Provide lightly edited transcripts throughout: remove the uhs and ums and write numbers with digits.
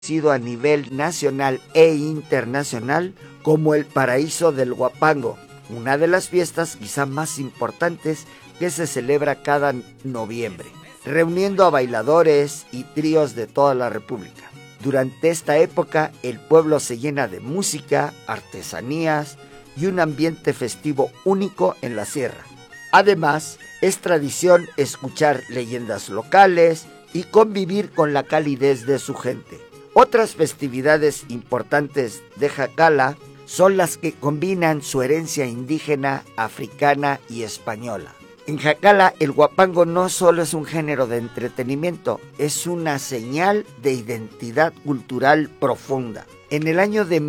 sido a nivel nacional e internacional como el Paraíso del Huapango, una de las fiestas quizá más importantes que se celebra cada noviembre, reuniendo a bailadores y tríos de toda la República. Durante esta época el pueblo se llena de música, artesanías y un ambiente festivo único en la sierra. Además, es tradición escuchar leyendas locales y convivir con la calidez de su gente. Otras festividades importantes de Jacala son las que combinan su herencia indígena, africana y española. En Jacala, el huapango no solo es un género de entretenimiento, es una señal de identidad cultural profunda. En el año de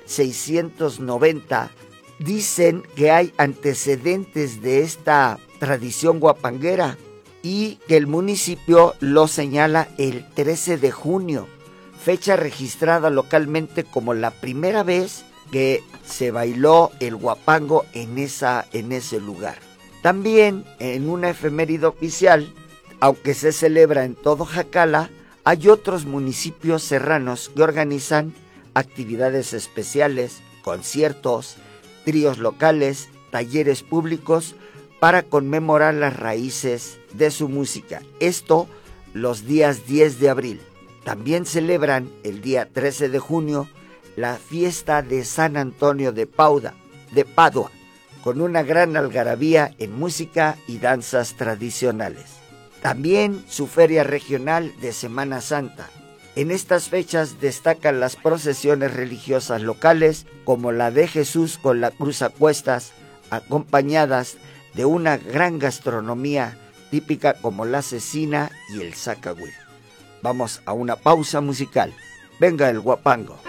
1690, dicen que hay antecedentes de esta tradición huapanguera y que el municipio lo señala el 13 de junio, fecha registrada localmente como la primera vez que se bailó el huapango en ese lugar. También en una efeméride oficial, aunque se celebra en todo Jacala, hay otros municipios serranos que organizan actividades especiales, conciertos, tríos locales, talleres públicos para conmemorar las raíces de su música. Esto los días 10 de abril. También celebran el día 13 de junio la fiesta de San Antonio de Padua, con una gran algarabía en música y danzas tradicionales. También su feria regional de Semana Santa. En estas fechas destacan las procesiones religiosas locales como la de Jesús con la cruz a cuestas, acompañadas de una gran gastronomía típica como la cecina y el zacahuil. Vamos a una pausa musical. Venga el huapango.